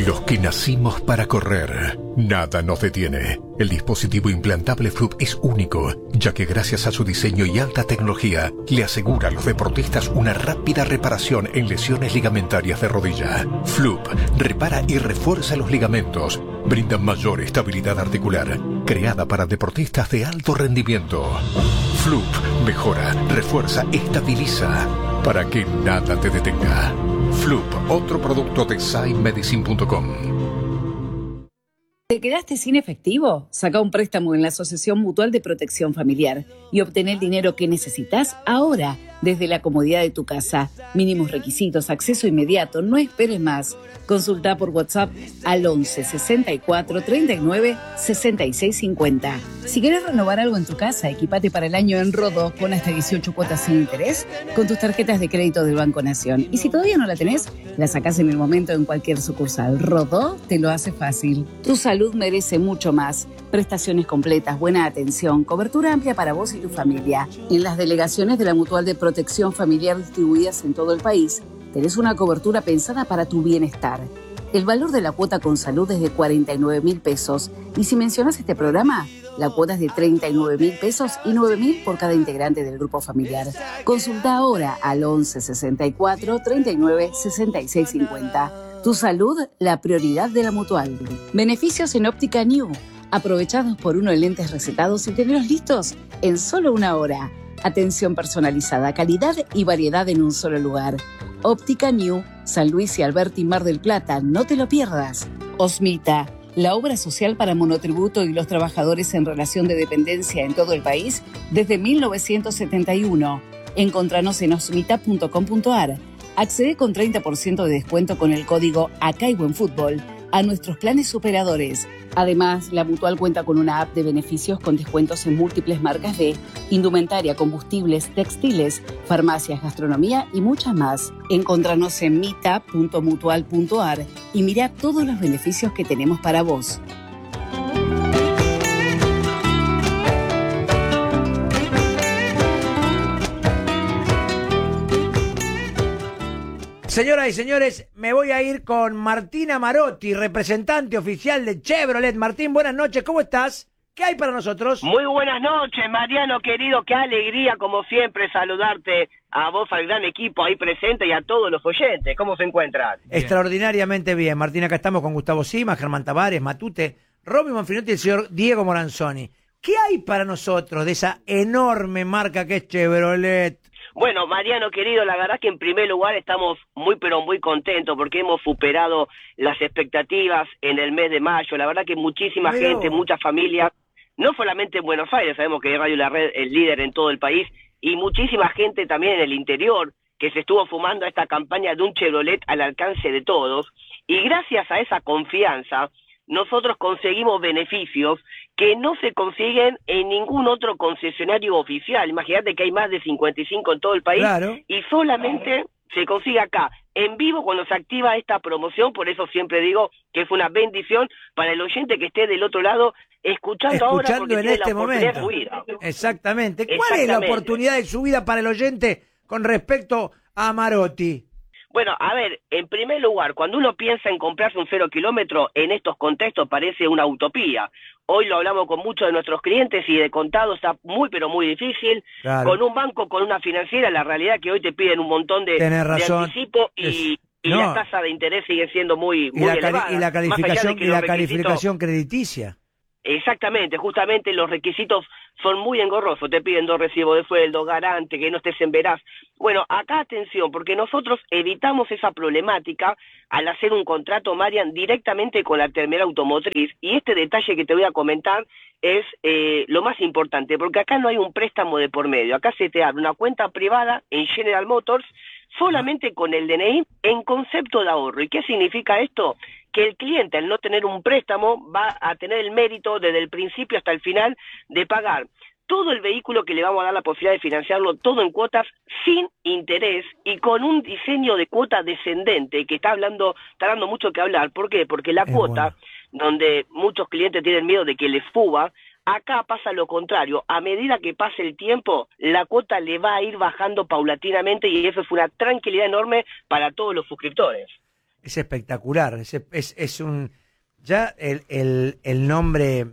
Los que nacimos para correr, nada nos detiene. El dispositivo implantable Floop es único, ya que gracias a su diseño y alta tecnología, le asegura a los deportistas una rápida reparación en lesiones ligamentarias de rodilla. Floop repara y refuerza los ligamentos, brinda mayor estabilidad articular, creada para deportistas de alto rendimiento. Floop mejora, refuerza, estabiliza, para que nada te detenga. Floop, otro producto de SciMedicine.com. ¿Te quedaste sin efectivo? Saca un préstamo en la Asociación Mutual de Protección Familiar y obtén el dinero que necesitas ahora, desde la comodidad de tu casa. Mínimos requisitos, acceso inmediato, no esperes más. Consulta por WhatsApp al 11 64 39 66 50. Si querés renovar algo en tu casa, equipate para el año en Rodó con hasta 18 cuotas sin interés con tus tarjetas de crédito del Banco Nación. Y si todavía no la tenés, la sacás en el momento en cualquier sucursal. Rodó te lo hace fácil. Tu salud merece mucho más. Prestaciones completas, buena atención, cobertura amplia para vos y tu familia. En las delegaciones de la Mutual de Protección Familiar distribuidas en todo el país, tenés una cobertura pensada para tu bienestar. El valor de la cuota con salud es de 49.000 pesos. Y si mencionas este programa, la cuota es de 39.000 pesos y 9.000 por cada integrante del grupo familiar. Consulta ahora al 11 64 39 66 50. Tu salud, la prioridad de la Mutual. Beneficios en Óptica New. Aprovechados por uno de lentes recetados y tenerlos listos en solo una hora. Atención personalizada, calidad y variedad en un solo lugar. Óptica New, San Luis y Alberti, Mar del Plata. No te lo pierdas. Osmita, la obra social para monotributo y los trabajadores en relación de dependencia en todo el país desde 1971. Encontranos en osmita.com.ar. Accede con 30% de descuento con el código Acá hay buen fútbol a nuestros planes superadores. Además, la Mutual cuenta con una app de beneficios con descuentos en múltiples marcas de indumentaria, combustibles, textiles, farmacias, gastronomía y muchas más. Encontranos en mita.mutual.ar y mira todos los beneficios que tenemos para vos. Señoras y señores, me voy a ir con Martina Marotti, representante oficial de Chevrolet. Martín, buenas noches, ¿cómo estás? ¿Qué hay para nosotros? Muy buenas noches, Mariano querido, qué alegría como siempre saludarte a vos, al gran equipo ahí presente y a todos los oyentes. ¿Cómo se encuentran? Extraordinariamente bien, Martín, acá estamos con Gustavo Sima, Germán Tavares, Matute, Romy Manfrinotti y el señor Diego Moranzoni. ¿Qué hay para nosotros de esa enorme marca que es Chevrolet? Bueno, Mariano querido, la verdad que en primer lugar estamos muy pero muy contentos porque hemos superado las expectativas en el mes de mayo. La verdad que muchísima gente, muchas familias, no solamente en Buenos Aires, sabemos que Radio La Red es líder en todo el país, y muchísima gente también en el interior que se estuvo fumando a esta campaña de un Chevrolet al alcance de todos. Y gracias a esa confianza, nosotros conseguimos beneficios que no se consiguen en ningún otro concesionario oficial. Imagínate que hay más de 55 en todo el país, claro, y solamente se consigue acá, en vivo, cuando se activa esta promoción. Por eso siempre digo que es una bendición para el oyente que esté del otro lado escuchando ahora, porque en tiene este la oportunidad momento. de subir. Exactamente. ¿Cuál es la oportunidad de subida para el oyente con respecto a Marotti? Bueno, a ver, en primer lugar, cuando uno piensa en comprarse un 0 kilómetro, en estos contextos parece una utopía. Hoy lo hablamos con muchos de nuestros clientes y de contado está muy pero muy difícil. Claro. Con un banco, con una financiera, la realidad es que hoy te piden un montón de anticipo y la tasa de interés sigue siendo muy elevada. Y la calificación crediticia. Exactamente, justamente los requisitos son muy engorrosos, te piden 2 recibos de sueldo, garante, que no estés en veraz. Bueno, acá atención, porque nosotros evitamos esa problemática al hacer un contrato, Marian, directamente con la terminal automotriz, y este detalle que te voy a comentar es lo más importante, porque acá no hay un préstamo de por medio, acá se te abre una cuenta privada en General Motors, solamente con el DNI en concepto de ahorro. ¿Y qué significa esto? Que el cliente, al no tener un préstamo, va a tener el mérito desde el principio hasta el final de pagar todo el vehículo, que le vamos a dar la posibilidad de financiarlo todo en cuotas sin interés y con un diseño de cuota descendente que está dando mucho que hablar. ¿Por qué? Porque la cuota, donde muchos clientes tienen miedo de que les fuga, acá pasa lo contrario. A medida que pase el tiempo, la cuota le va a ir bajando paulatinamente y eso es una tranquilidad enorme para todos los suscriptores. Es espectacular. Es un... Ya el nombre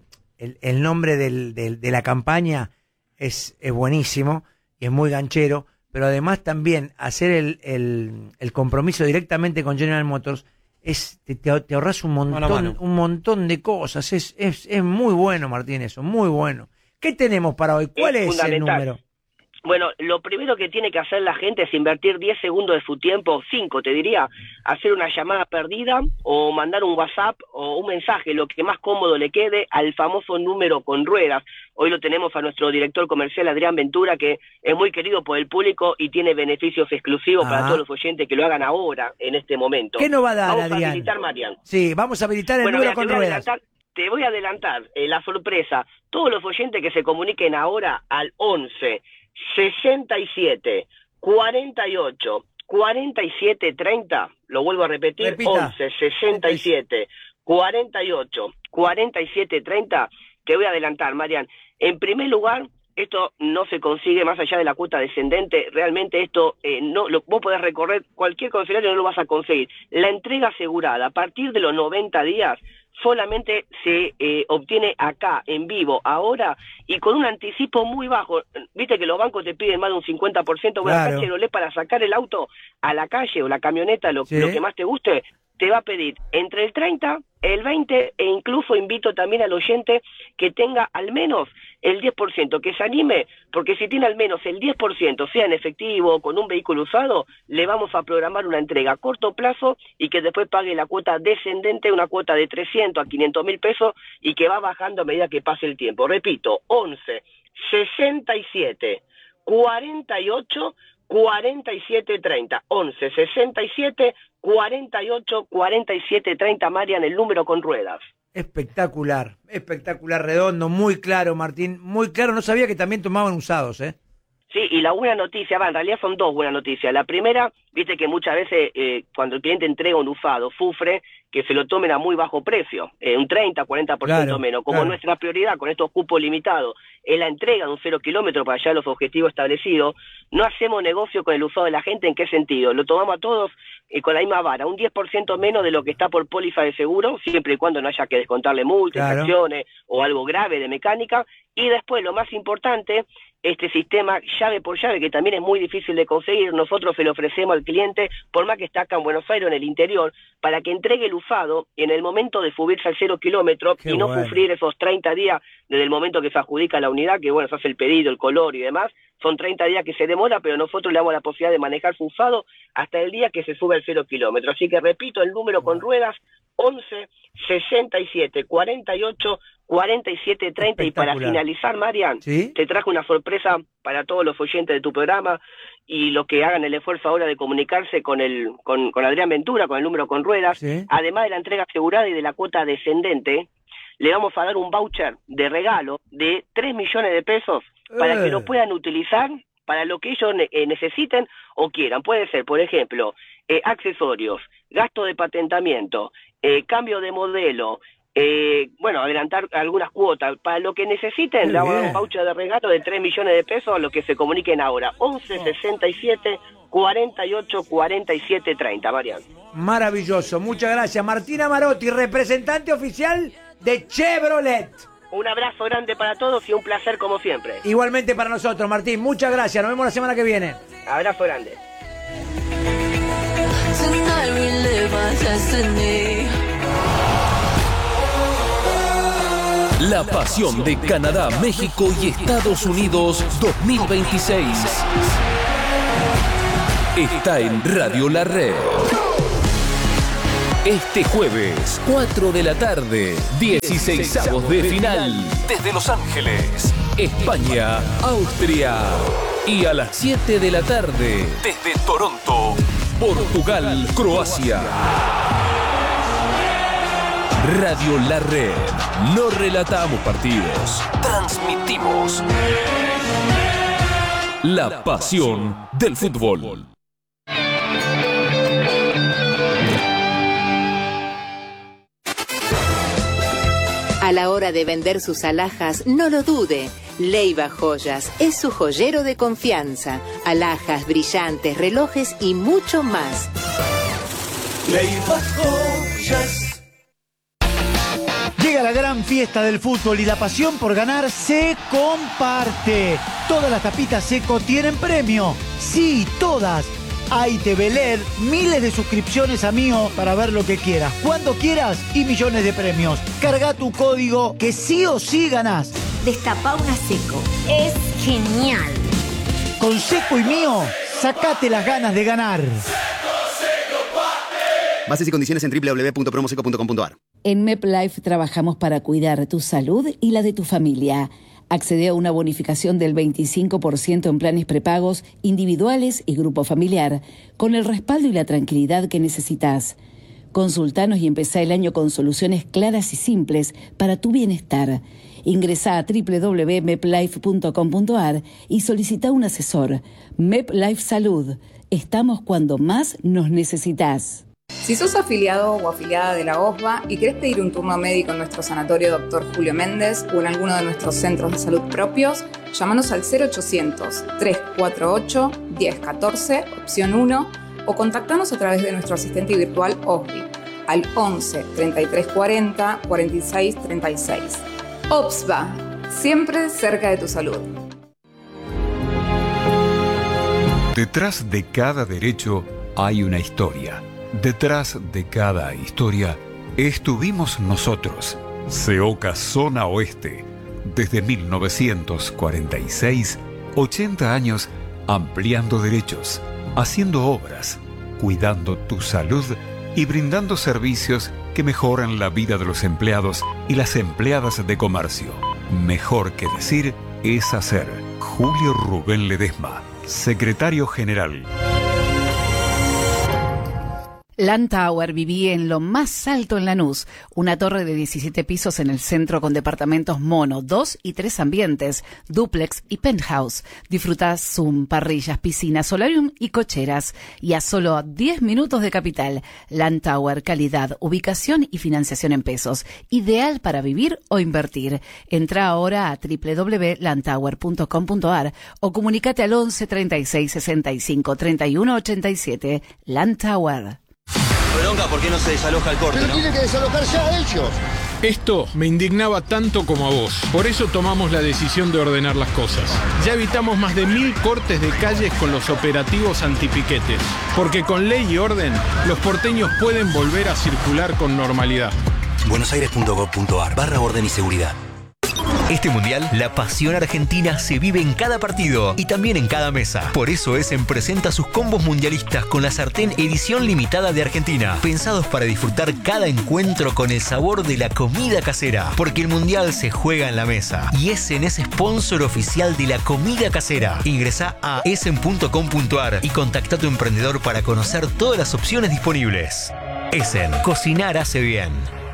de la campaña es buenísimo y es muy ganchero, pero además también hacer el compromiso directamente con General Motors te ahorras un montón de cosas. Es muy bueno, Martín, eso, muy bueno. ¿Qué tenemos para hoy? ¿Cuál es el número? Bueno, lo primero que tiene que hacer la gente es invertir 10 segundos de su tiempo, 5 te diría, hacer una llamada perdida o mandar un WhatsApp o un mensaje, lo que más cómodo le quede, al famoso número con ruedas. Hoy lo tenemos a nuestro director comercial, Adrián Ventura, que es muy querido por el público y tiene beneficios exclusivos para todos los oyentes que lo hagan ahora, en este momento. ¿Qué nos va a dar, Adrián? Vamos a habilitar, Marian. Sí, vamos a habilitar el número con ruedas. Te voy a adelantar la sorpresa. Todos los oyentes que se comuniquen ahora al 11 67 48 47 30, lo vuelvo a repetir, repita. 11 67 48 47 30, te voy a adelantar, Marian. En primer lugar, esto no se consigue más allá de la cuota descendente, realmente esto vos podés recorrer cualquier concesionario, no lo vas a conseguir. La entrega asegurada a partir de los 90 días solamente se obtiene acá, en vivo, ahora, y con un anticipo muy bajo. Viste que los bancos te piden más de un 50%, bueno, acá Chevrolet, para sacar el auto a la calle o la camioneta, lo que más te guste, te va a pedir entre el 30, el 20, e incluso invito también al oyente que tenga al menos el 10%, que se anime, porque si tiene al menos el 10%, sea en efectivo o con un vehículo usado, le vamos a programar una entrega a corto plazo y que después pague la cuota descendente, una cuota de 300 a 500 mil pesos y que va bajando a medida que pase el tiempo. Repito, 11 67 48 47 30, 11 67 48 47 30, Marian, el número con ruedas. Espectacular, redondo, muy claro, Martín, muy claro. No sabía que también tomaban usados, Sí, y la buena noticia, en realidad son dos buenas noticias. La primera, viste que muchas veces cuando el cliente entrega un usado, sufre que se lo tomen a muy bajo precio, un 30, 40% menos. Como nuestra prioridad con estos cupos limitados es la entrega de un 0 kilómetro para allá los objetivos establecidos, no hacemos negocio con el usado de la gente. ¿En qué sentido? Lo tomamos a todos con la misma vara, un 10% menos de lo que está por póliza de seguro, siempre y cuando no haya que descontarle multas, acciones o algo grave de mecánica. Y después, lo más importante, este sistema llave por llave, que también es muy difícil de conseguir, nosotros se lo ofrecemos al cliente, por más que está acá en Buenos Aires o en el interior, para que entregue el usado en el momento de subirse al 0 kilómetro y no sufrir esos 30 días desde el momento que se adjudica la unidad, que bueno, se hace el pedido, el color y demás. Son 30 días que se demora, pero nosotros le damos la posibilidad de manejar su usado hasta el día que se sube al 0 kilómetro. Así que repito, el número con ruedas, 11 67 48 47 30. Y para finalizar, Marian, te trajo una sorpresa para todos los oyentes de tu programa y los que hagan el esfuerzo ahora de comunicarse con Adrián Ventura, con el número con ruedas. Además de la entrega asegurada y de la cuota descendente, le vamos a dar un voucher de regalo de 3 millones de pesos para que lo puedan utilizar para lo que ellos necesiten o quieran. Puede ser, por ejemplo, accesorios, gasto de patentamiento, cambio de modelo, adelantar algunas cuotas. Para lo que necesiten, le vamos a dar un voucher de regalo de 3 millones de pesos a los que se comuniquen ahora. 11 67 48 47 30, Marian. Maravilloso, muchas gracias. Martina Marotti, representante oficial de Chevrolet. Un abrazo grande para todos y un placer como siempre. Igualmente para nosotros, Martín. Muchas gracias. Nos vemos la semana que viene. Abrazo grande. La pasión de Canadá, México y Estados Unidos 2026 está en Radio La Red. Este jueves, 4 de la tarde, 16avos de final, desde Los Ángeles, España, Austria. Y a las 7 de la tarde, desde Toronto, Portugal, Croacia. Radio La Red. No relatamos partidos, transmitimos la pasión del fútbol. A la hora de vender sus alhajas, no lo dude. Leiva Joyas es su joyero de confianza. Alhajas, brillantes, relojes y mucho más. Leiva Joyas. Llega la gran fiesta del fútbol y la pasión por ganar se comparte. Todas las tapitas Seco tienen premio. Sí, todas. Hay TV LED, miles de suscripciones a Mío para ver lo que quieras, cuando quieras y millones de premios. Carga tu código que sí o sí ganás. Destapá una Seco. Es genial. Con Seco y Mío, sacate las ganas de ganar. Bases y condiciones en www.promoseco.com.ar. En MepLife trabajamos para cuidar tu salud y la de tu familia. Accede a una bonificación del 25% en planes prepagos, individuales y grupo familiar, con el respaldo y la tranquilidad que necesitas. Consultanos y empezá el año con soluciones claras y simples para tu bienestar. Ingresá a www.meplife.com.ar y solicita un asesor. MepLife Salud. Estamos cuando más nos necesitas. Si sos afiliado o afiliada de la OSBA y querés pedir un turno médico en nuestro sanatorio Dr. Julio Méndez o en alguno de nuestros centros de salud propios, llámanos al 0800-348-1014, opción 1, o contactanos a través de nuestro asistente virtual OSBI al 11 33 40 46 36. OSBA, siempre cerca de tu salud. Detrás de cada derecho hay una historia. Detrás de cada historia estuvimos nosotros. CEOCA Zona Oeste. Desde 1946, 80 años ampliando derechos, haciendo obras, cuidando tu salud y brindando servicios que mejoran la vida de los empleados y las empleadas de comercio. Mejor que decir es hacer. Julio Rubén Ledesma, Secretario General. Landtower vivía en lo más alto en Lanús, una torre de 17 pisos en el centro con departamentos mono, 2 y 3 ambientes, dúplex y penthouse. Disfrutá Zoom, parrillas, piscinas, solarium y cocheras. Y a solo 10 minutos de Capital. Landtower, calidad, ubicación y financiación en pesos. Ideal para vivir o invertir. Entra ahora a www.landtower.com.ar o comunícate al 11 36 65 31 87. Landtower. Bronca, ¿por qué no se desaloja el corte? Pero tiene que desalojar ya ellos. Esto me indignaba tanto como a vos. Por eso tomamos la decisión de ordenar las cosas. Ya evitamos más de 1000 cortes de calles con los operativos antipiquetes. Porque con ley y orden, los porteños pueden volver a circular con normalidad. buenosaires.gov.ar/orden y seguridad. Este mundial, la pasión argentina se vive en cada partido y también en cada mesa. Por eso Essen presenta sus combos mundialistas con la sartén edición limitada de Argentina, pensados para disfrutar cada encuentro con el sabor de la comida casera. Porque el mundial se juega en la mesa y Essen es sponsor oficial de la comida casera. Ingresá a essen.com.ar y contacta a tu emprendedor para conocer todas las opciones disponibles. Essen, cocinar hace bien.